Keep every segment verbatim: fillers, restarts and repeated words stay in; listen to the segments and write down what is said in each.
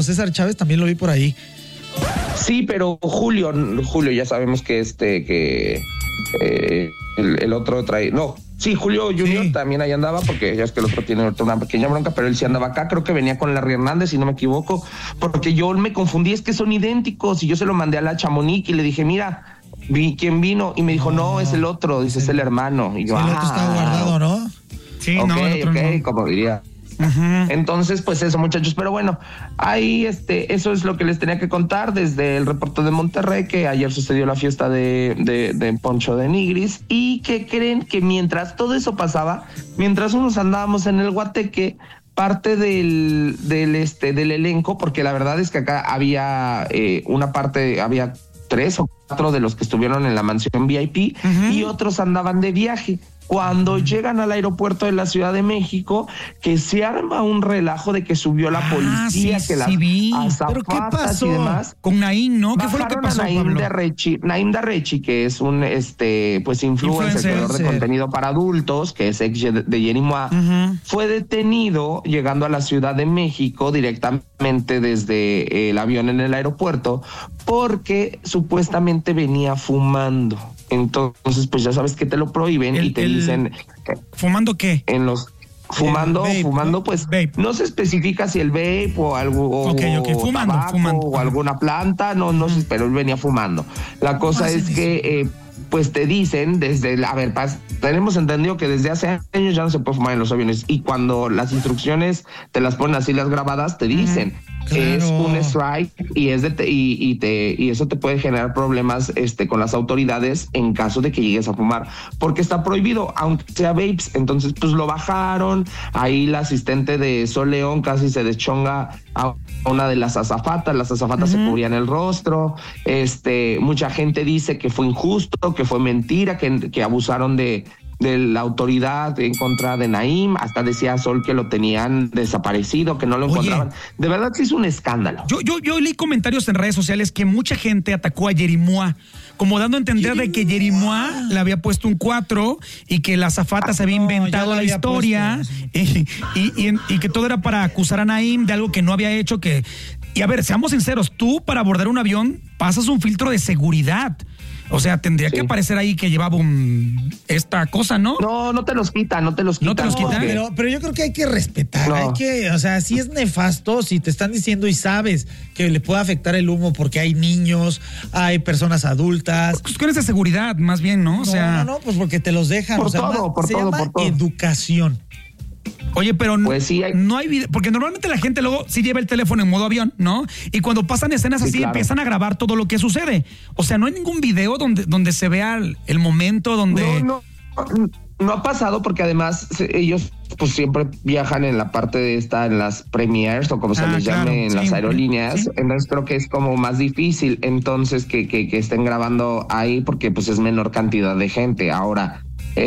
César Chávez también lo vi por ahí. Sí, pero Julio, Julio ya sabemos que este, que eh, el, el otro trae, no, sí, Julio Junior sí. También ahí andaba, porque ya es que el otro tiene una pequeña bronca, pero él sí andaba acá, creo que venía con Larry Hernández, si no me equivoco, porque yo me confundí, es que son idénticos, y yo se lo mandé a la Chamonix y le dije, mira, vi quién vino, y me dijo, no, no es el otro, dice, sí. Es el hermano, y yo, sí, ah, el otro está guardado, ¿no? Sí, ok, no, el otro ok, no. como diría. Uh-huh. Entonces, pues eso, muchachos, pero bueno, ahí este, eso es lo que les tenía que contar desde el reporte de Monterrey, que ayer sucedió la fiesta de, de, de Poncho de Nigris, y que creen que mientras todo eso pasaba, mientras unos andábamos en el Guateque, parte del, del este, del elenco, porque la verdad es que acá había eh, una parte, había tres o cuatro de los que estuvieron en la mansión V I P, uh-huh. Y otros andaban de viaje. Cuando llegan al aeropuerto de la Ciudad de México, que se arma un relajo de que subió la policía, ah, sí, que las sí vi. azafatas ¿Pero qué pasó? Y demás. Con Naim, ¿no? ¿Qué fue lo que pasó, a Naim Pablo? Darrechi, Naim Darrechi, que es un este pues influencer, creador de contenido para adultos, que es ex de Jerimois, uh-huh. Fue detenido llegando a la Ciudad de México directamente desde el avión en el aeropuerto, porque supuestamente venía fumando. Entonces, pues ya sabes que te lo prohíben el, y te el, dicen... ¿Fumando qué? En los... Fumando, vape, fumando, ¿no? pues Vape. No se especifica si el vape o algo, o, okay, okay. Fumando, tabaco, fumando. o alguna planta, no, no sé, pero él venía fumando. La cosa es que, eh, pues te dicen desde, a ver, pas, tenemos entendido que desde hace años ya no se puede fumar en los aviones, y cuando las instrucciones te las ponen así las grabadas, te dicen, claro. Es un strike y es de te, y, y te y eso te puede generar problemas este con las autoridades en caso de que llegues a fumar, porque está prohibido, aunque sea vapes. Entonces pues lo bajaron, ahí la asistente de Sol León casi se deschonga a una de las azafatas, las azafatas uh-huh. Se cubrían el rostro, este mucha gente dice que fue injusto, que fue mentira, que, que abusaron de de la autoridad en contra de Naim, hasta decía Sol que lo tenían desaparecido, que no lo encontraban. Oye, de verdad sí es un escándalo. Yo, yo, yo leí comentarios en redes sociales que mucha gente atacó a Jerimois, como dando a entender Jerimois. de que Jerimois le había puesto un cuatro y que la azafata ah, se había no, inventado la historia puesto, y, y, y, y que todo era para acusar a Naim de algo que no había hecho. Que Y a ver, seamos sinceros, tú para abordar un avión pasas un filtro de seguridad. O sea, tendría sí. que aparecer ahí que llevaba un, esta cosa, ¿no? No, no te los quita, no te los quita. No te los quita. No, pero, pero yo creo que hay que respetar, no. hay que, o sea, si es nefasto, si te están diciendo y sabes que le puede afectar el humo porque hay niños, hay personas adultas. Cuestiones de seguridad, más bien, ¿no? O no, sea, no, no, pues porque te los dejan. Por o sea, todo, más, por se todo, llama por todo. Educación. Oye, pero pues sí hay... no hay video, porque normalmente la gente luego sí lleva el teléfono en modo avión, ¿no? Y cuando pasan escenas sí, así, claro. Empiezan a grabar todo lo que sucede. O sea, no hay ningún video donde, donde se vea el, el momento donde... No, no, no ha pasado, porque además ellos pues siempre viajan en la parte de esta, en las premiers o como se ah, les claro. llame en sí, las aerolíneas, sí. Entonces creo que es como más difícil entonces que, que, que estén grabando ahí, porque pues es menor cantidad de gente. Ahora,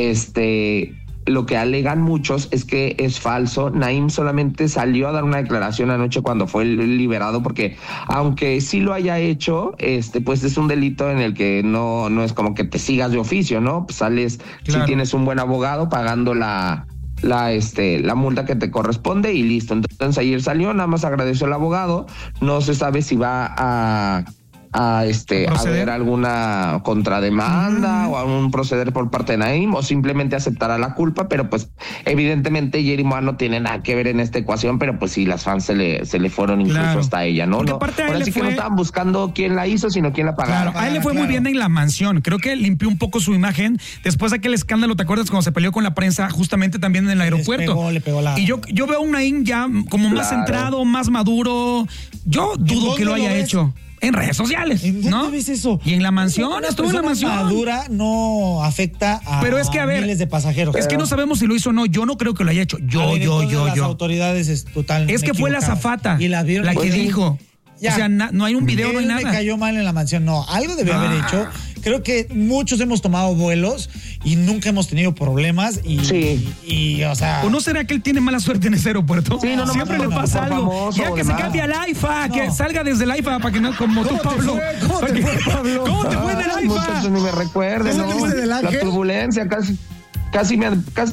este... lo que alegan muchos es que es falso. Naim solamente salió a dar una declaración anoche cuando fue liberado, porque aunque sí lo haya hecho, este pues es un delito en el que no, no es como que te sigas de oficio, ¿no? Pues sales, claro. Si tienes un buen abogado, pagando la la este la multa que te corresponde y listo. Entonces ayer salió, nada más agradeció al abogado, no se sabe si va a a este a ver alguna contrademanda mm. o a un proceder por parte de Naim, o simplemente aceptará la culpa, pero pues evidentemente Jerimois no tiene nada que ver en esta ecuación, pero pues sí, las fans se le se le fueron incluso claro. hasta ella, ¿no? no ahora sí fue... que no estaban buscando quién la hizo, sino quién la pagaba. Claro, a él le fue claro. muy bien en la mansión, creo que limpió un poco su imagen después de aquel escándalo, ¿te acuerdas? Cuando se peleó con la prensa justamente también en el aeropuerto. Le pegó, le pegó la... Y yo, yo veo a un Naim ya como claro. más centrado, más maduro. Yo dudo que lo haya lo hecho. En redes sociales, ¿En dónde ¿no? ves eso? Y en la mansión, estuvo en la mansión. Madura no afecta a Pero es que, a ver, miles de pasajeros. Es que no sabemos si lo hizo o no. Yo no creo que lo haya hecho. Yo, ver, yo, yo, las yo. Las autoridades es totalmente Es que fue la azafata y la, vieron la que pues, dijo. Ya. O sea, na, no hay un video, Él no hay nada. le cayó mal en la mansión. No, algo debió ah. haber hecho. Creo que muchos hemos tomado vuelos y nunca hemos tenido problemas. Y, sí. y, y, o sea. ¿O no será que él tiene mala suerte en ese aeropuerto? Sí, no, no, siempre no, le no, pasa no, algo. Famoso, ya que demás. se cambie al AIFA, no. que salga desde el AIFA para que no, como tú, Pablo. Fue? ¿Cómo te fue, Pablo? ¿Cómo te fue del AIFA? Muchachos, ni me recuerden, ¿no? La turbulencia, casi, casi me, casi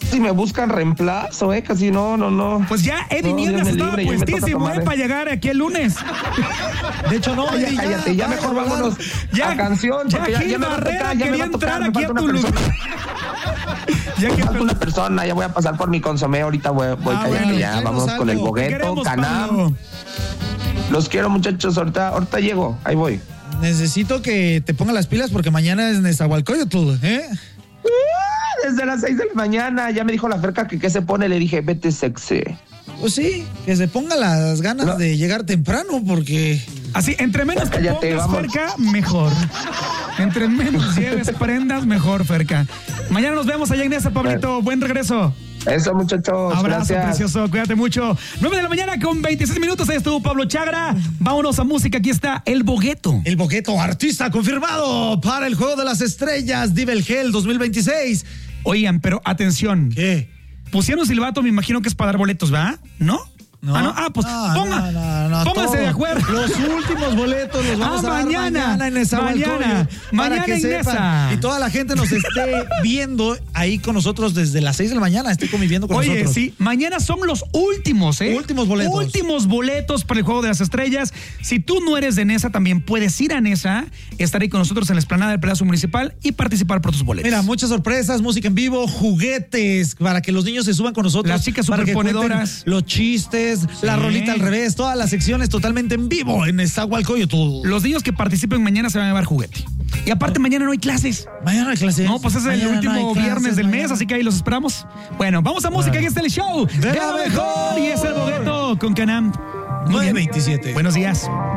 si me buscan reemplazo, eh, casi no, no, no. Pues ya Eddie no, Nieves estaba libre, puestísimo, eh, para llegar aquí el lunes. De hecho, no, ya, ya, cállate, ya, ya mejor vámonos ya, a canción, ya porque ya, Gil ya me va a tocar, ya me va a tocar, me falta una persona. Ya que falta una persona, ya voy a pasar por mi consomé, ahorita voy, voy ah, cállate, bueno, ya, vamos con el bogueto, Canam. Los quiero, muchachos, ahorita, ahorita llego, ahí voy. Necesito que te pongas las pilas porque mañana es Nezahualcóyotl, ¿eh? Desde las seis de la mañana, ya me dijo la Ferca que qué se pone, le dije, vete sexy. Pues sí, que se ponga las ganas no. de llegar temprano porque... Así, entre menos te pongas, vamos. Ferca, mejor. Entre menos lleves prendas, mejor, Ferca. Mañana nos vemos allá en Nesa, Pablito. Buen regreso. Eso, muchachos. Abrazo, gracias. Precioso. Cuídate mucho. nueve de la mañana con veintiséis minutos. Ahí estuvo Pablo Chagra. Vámonos a música. Aquí está El Bogueto. El Bogueto, artista confirmado para el Juego de las Estrellas Divel Hell dos mil veintiséis. Oigan, pero atención. ¿Qué? Pusieron silbato, me imagino que es para dar boletos, ¿va? ¿No? No. Ah, no. ah, pues no, ponga, no, no, no, póngase todo. de acuerdo. Los últimos boletos los vamos ah, a dar mañana, mañana en esa mañana, mañana que en sepan, esa. y toda la gente nos esté viendo ahí con nosotros desde las seis de la mañana, esté conviviendo con Oye, nosotros. Oye, sí, mañana son los últimos, ¿eh? Últimos boletos. Últimos boletos para el Juego de las Estrellas. Si tú no eres de Nesa, también puedes ir a Nesa, estar ahí con nosotros en la explanada del Palacio Municipal y participar por tus boletos. Mira, muchas sorpresas, música en vivo, juguetes para que los niños se suban con nosotros. Las chicas superponedoras. Los chistes, sí. La rolita al revés, todas las secciones totalmente en vivo en Nezahualcóyotl. Los niños que participen mañana se van a llevar juguete. Y aparte, mañana no hay clases. Mañana no hay clases. No, pues es el mañana último no viernes clases, del mañana. mes, así que ahí los esperamos. Bueno, vamos a música, aquí está el show de, de la mejor. Y es El Bogueto con Canam. nueve veintisiete. Buenos días.